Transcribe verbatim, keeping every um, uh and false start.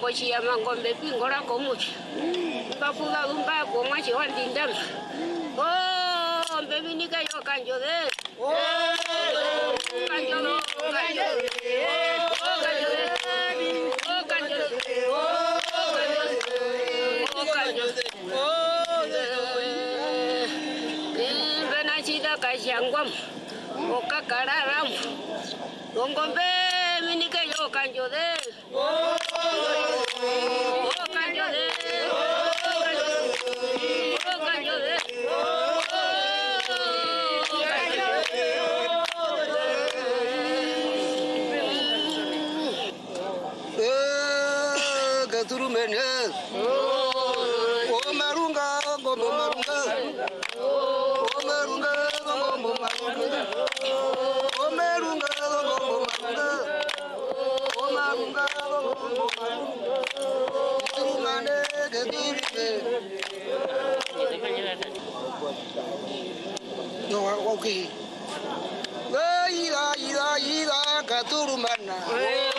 kochi ya mangombe pingora komuchi ngapula lumba ko mwachi wandindam oh mbebi nika yo kanjo de oh kanjo lo kanjo oh kanjo oh kanjo oh kanjo oh bena chida kashangwam okakararam ngombe minika yo kanjo de oh kanjo de oh kanjo de eh gaturu menes oh marunga gombo marunga oh marunga gombo marunga oh marunga gombo marunga oh marunga gombo marunga turumane gaturu no okay ida ida ida gaturu mana